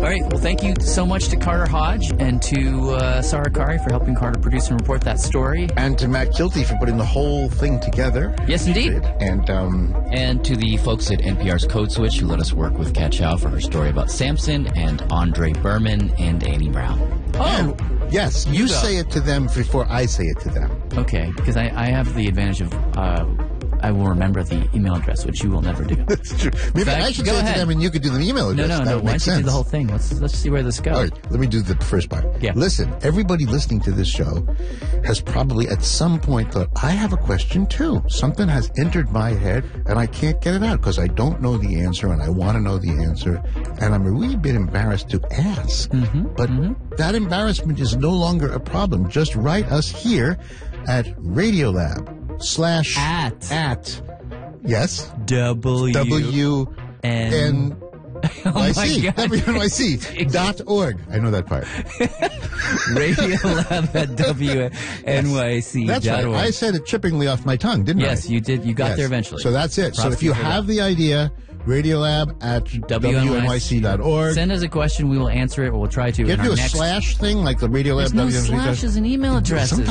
right. Well, thank you so much to Carter Hodge and to Sarah Kari for helping Carter produce and report that story. And to Matt Kilty for putting the whole thing together. Yes, indeed. And to the folks at NPR's Code Switch who let us work with Kat Chow for her story about Samson, and Andre Berman and Annie Brown. Oh, yes, you say it to them before I say it to them. Okay, because I have the advantage of I will remember the email address, which you will never do. That's true. Maybe I should say it to them and you could do the email address. No. Why don't you do the whole thing? Let's see where this goes. All right, let me do the first part. Yeah. Listen, everybody listening to this show has probably at some point thought, I have a question too. Something has entered my head and I can't get it out because I don't know the answer and I want to know the answer. And I'm a wee bit embarrassed to ask. But that embarrassment is no longer a problem. Just write us here at Radiolab / at yes WNYC WNYC.org. I know that part. Radiolab at WNYC.org. That's right. I said it trippingly off my tongue, didn't I? Yes, you did. You got there eventually. So that's it. So if you have the idea, Radiolab at WNYC.org. Send us a question. We will answer it. We'll try to. You have to do a slash thing like the Radiolab. There's no slashes in email addresses.